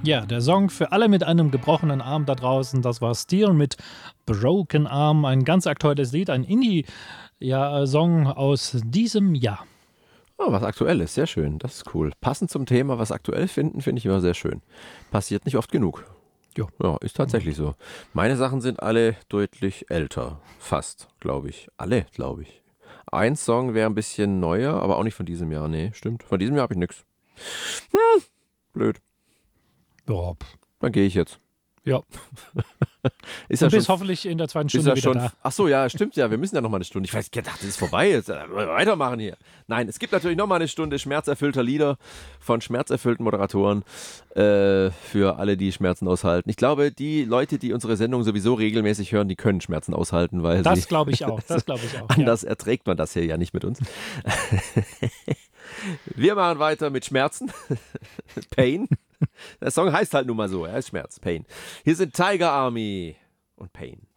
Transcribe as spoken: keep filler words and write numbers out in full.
Ja, der Song für alle mit einem gebrochenen Arm da draußen, das war Steel mit Broken Arm, ein ganz aktuelles Lied, ein Indie-Song aus diesem Jahr. Oh, was aktuell ist, sehr schön, das ist cool. Passend zum Thema, was aktuell finden, finde ich immer sehr schön. Passiert nicht oft genug. Jo. Ja, ist tatsächlich so. Meine Sachen sind alle deutlich älter. Fast, glaube ich. Alle, glaube ich. Ein Song wäre ein bisschen neuer, aber auch nicht von diesem Jahr. Nee, stimmt. Von diesem Jahr habe ich nichts. Hm, blöd. Ja, pff. Dann gehe ich jetzt. Ja. Ist Du ja schon, bist hoffentlich in der zweiten ist Stunde ja wieder schon. da. Ach so, ja, stimmt ja. Wir müssen ja noch mal eine Stunde. Ich weiß, ich dachte, das ist vorbei. Jetzt äh, weitermachen hier. Nein, es gibt natürlich noch mal eine Stunde schmerzerfüllter Lieder von schmerzerfüllten Moderatoren äh, für alle, die Schmerzen aushalten. Ich glaube, die Leute, die unsere Sendung sowieso regelmäßig hören, die können Schmerzen aushalten, weil Das sie glaube ich auch. Das glaube ich auch. anders erträgt man das hier ja nicht mit uns. Wir machen weiter mit Schmerzen. Pain. Der Song heißt halt nun mal so, er ist Schmerz, Pain. Hier sind Tiger Army und Pain.